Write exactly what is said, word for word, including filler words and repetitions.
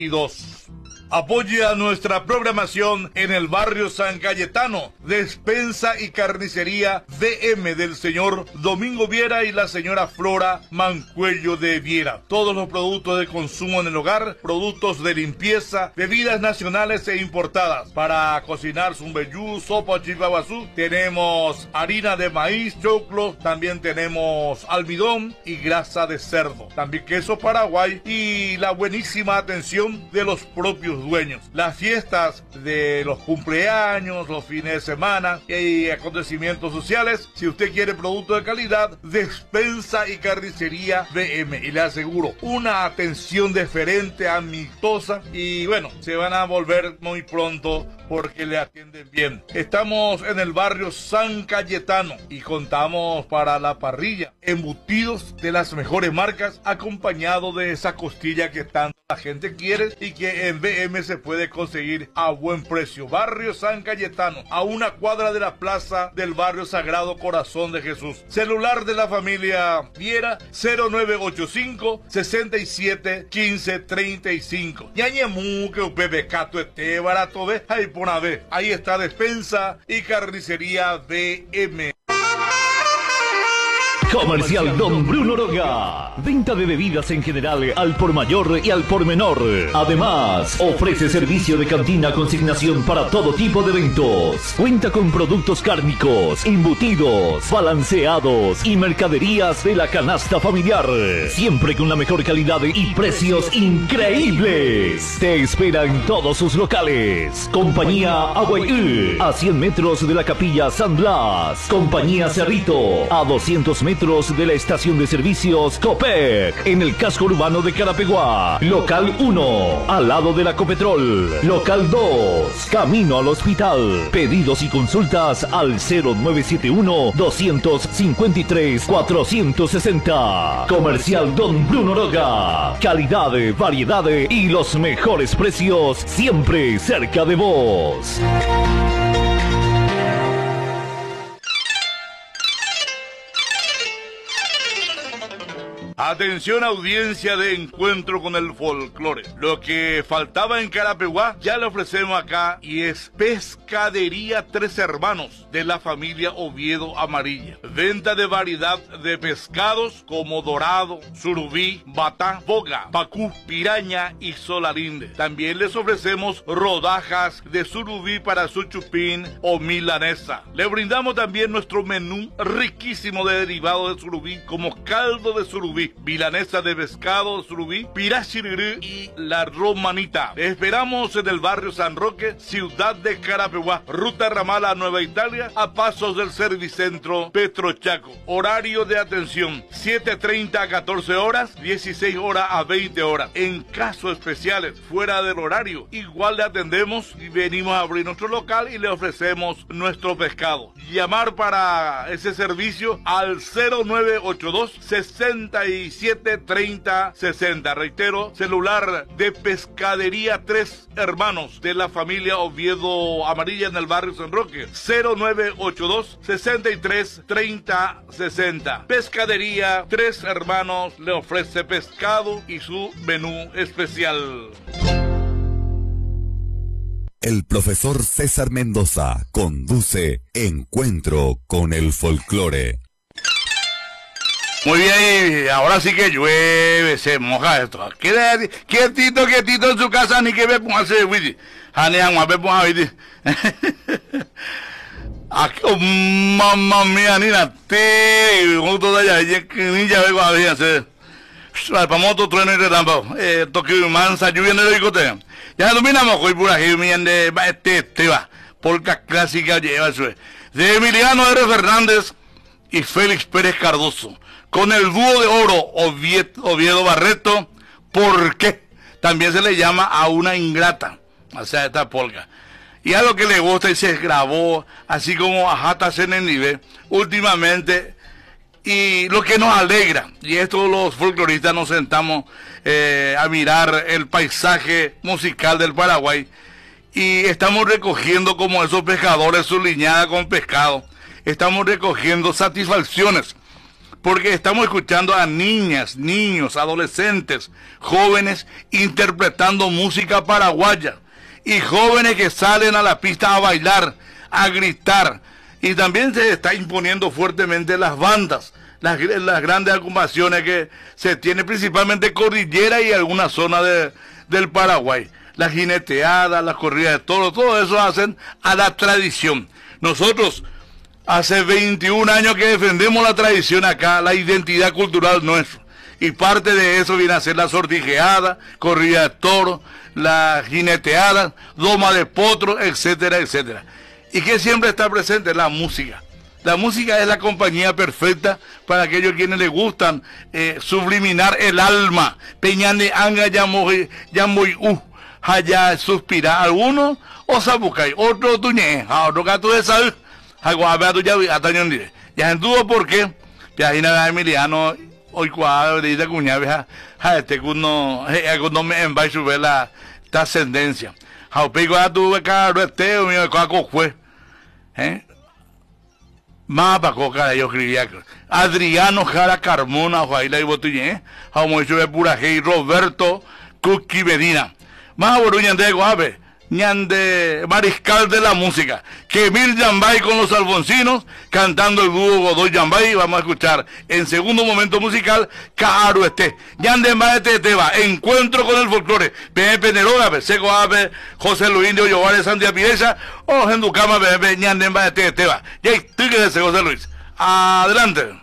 dos. Apoya nuestra programación en el barrio San Cayetano. Despensa y carnicería D M del señor Domingo Viera y la señora Flora Mancuello de Viera. Todos los productos de consumo en el hogar, productos de limpieza, bebidas nacionales e importadas. Para cocinar zumbeyú, sopa chipaguazú, tenemos harina de maíz, choclo, también tenemos almidón y grasa de cerdo. También queso Paraguay y la buenísima atención de los propios dueños. Las fiestas de los cumpleaños, los fines de semana y acontecimientos sociales, si usted quiere producto de calidad, despensa y carnicería B M, y le aseguro una atención deferente, amistosa, y bueno, se van a volver muy pronto porque le atienden bien. Estamos en el barrio San Cayetano y contamos para la parrilla embutidos de las mejores marcas, acompañado de esa costilla que tanto la gente quiere y que en B M se puede conseguir a buen precio. Barrio San Cayetano, a una cuadra de la plaza del barrio Sagrado Corazón de Jesús. Celular de la familia Viera, cero nueve ocho cinco, sesenta y siete, quince, treinta y cinco. Ñañemú, que usted becato este barato, ve, ahí por una vez. Ahí está despensa y carnicería B M. Comercial Don Bruno Oroga. Venta de bebidas en general al por mayor y al por menor. Además, ofrece servicio de cantina consignación para todo tipo de eventos. Cuenta con productos cárnicos, embutidos, balanceados y mercaderías de la canasta familiar. Siempre con la mejor calidad y precios increíbles. Te espera en todos sus locales. Compañía Aguayú, a cien metros de la capilla San Blas. Compañía Cerrito, a doscientos metros de la estación de servicios Copec, en el casco urbano de Carapeguá. Local uno, al lado de la Copetrol. Local dos, camino al hospital. Pedidos y consultas al cero nueve siete uno, dos cinco tres, cuatro seis cero. Comercial Don Bruno Oroga. Calidad, variedad y los mejores precios siempre cerca de vos. Atención, audiencia de Encuentro con el Folclore. Lo que faltaba en Carapeguá ya le ofrecemos acá, y es Pescadería Tres Hermanos de la familia Oviedo Amarilla. Venta de variedad de pescados como dorado, surubí, batá, boga, pacú, piraña y solalinde. También les ofrecemos rodajas de surubí para su chupín o milanesa. Le brindamos también nuestro menú riquísimo de derivados de surubí, como caldo de surubí, milanesa de pescado, surubí, pirachiriri y la romanita. Esperamos en el barrio San Roque, ciudad de Carapeguá, ruta ramal a Nueva Italia, a pasos del Servicentro Petrochaco. Horario de atención, siete treinta a catorce horas, dieciséis horas a veinte horas. En casos especiales, fuera del horario, igual le atendemos y venimos a abrir nuestro local y le ofrecemos nuestro pescado. Llamar para ese servicio al cero nueve ocho dos, sesenta y siete, treinta, sesenta. Reitero, celular de Pescadería Tres Hermanos de la familia Oviedo Amarilla en el barrio San Roque, cero nueve ocho dos, sesenta y tres, treinta, sesenta. Pescadería Tres Hermanos le ofrece pescado y su menú especial. El profesor César Mendoza conduce Encuentro con el Folclore. Muy bien, ahora sí que llueve, se moja esto. Quede quietito, quietito en su casa, ni que me ponga a hacer widi. Hanean, a ver, ponga a widi. Aquí, oh, mamma mía, nina, te, como toda ya, ya, ni ya veo a ver, hacer. Para moto, trueno y relámpago. Eh, toque mansa, lluvia en el bigote. Ya dominamos, hoy por aquí, miren, de, este, este, va. Polka clásica lleva eso. De Emiliano R. Fernández y Félix Pérez Cardoso. Con el dúo de oro Oviedo, Oviedo Barreto, porque también se le llama A una ingrata, o sea, esta polka. Y a lo que le gusta y se grabó, así como a Jata Senenive, últimamente, y lo que nos alegra, y esto los folcloristas nos sentamos eh, a mirar el paisaje musical del Paraguay, y estamos recogiendo como esos pescadores su liñada con pescado, estamos recogiendo satisfacciones porque estamos escuchando a niñas, niños, adolescentes, jóvenes interpretando música paraguaya y jóvenes que salen a la pista a bailar, a gritar, y también se está imponiendo fuertemente las bandas, las, las grandes agrupaciones que se tienen principalmente Cordillera y alguna zona de, del Paraguay, las jineteadas, las corridas de toros, todo eso hacen a la tradición. Nosotros hace veintiún años que defendemos la tradición acá, la identidad cultural nuestra. Y parte de eso viene a ser la sortijeada, corrida de toros, la jineteada, doma de potro, etcétera, etcétera. Y que siempre está presente la música. La música es la compañía perfecta para aquellos quienes les gustan eh, subliminar el alma. Peñane anga yamoy uh, haya suspira algunos o sabucay, otro tuñe, otro gato de sal. Ya entuvo por qué, ya ina Emiliano hoy cuadro de cuña vieja, ja este cuno, cuno me envía subir la trascendencia. Ja pego a tu caro este o mi caco fue, eh, más para coca yo escribía Adriano Jara Carmona, Juaila y Botuñé, ja muy sube pura hey Roberto Cookie Medina, más boruña de guave. Ñande mariscal de la música, Kemil Yambay con los alfonsinos, cantando el dúo Godoy Yambay. Vamos a escuchar en segundo momento musical Caro Este, Ñande Maete Teba, Encuentro con el Folclore, Pepe Neroga, Seco Ave, José Luis de Ollovares Sandia Pireza, o Genducama, Ñande Maete Teba. Y ahí, tú que José Luis. Adelante.